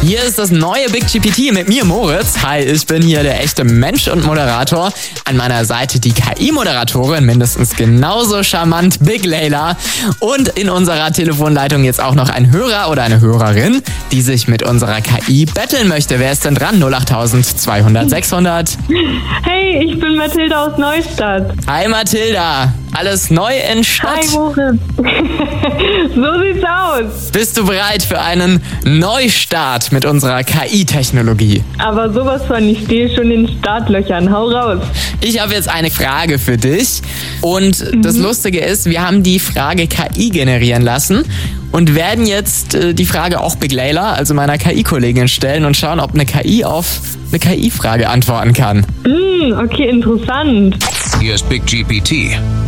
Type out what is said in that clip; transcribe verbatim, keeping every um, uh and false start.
Hier ist das neue Big G P T mit mir, Moritz. Hi, ich bin hier der echte Mensch und Moderator. An meiner Seite die K I-Moderatorin, mindestens genauso charmant, Big Layla. Und in unserer Telefonleitung jetzt auch noch ein Hörer oder eine Hörerin, die sich mit unserer K I betteln möchte. Wer ist denn dran? null acht zweihundert sechshundert. Hey, ich bin Mathilda aus Neustadt. Hi Mathilda, alles neu in Stadt. Hi Moritz. So sieht's aus. Bist du bereit für einen Neustart mit unserer K I-Technologie? Aber sowas von, ich stehe schon in den Startlöchern. Hau raus. Ich habe jetzt eine Frage für dich und mhm. das Lustige ist, wir haben die Frage K I generieren lassen und werden jetzt äh, die Frage auch Big Layla, also meiner K I-Kollegin, stellen und schauen, ob eine K I auf eine K I-Frage antworten kann. Mm, okay, interessant. Hier ist Big G P T.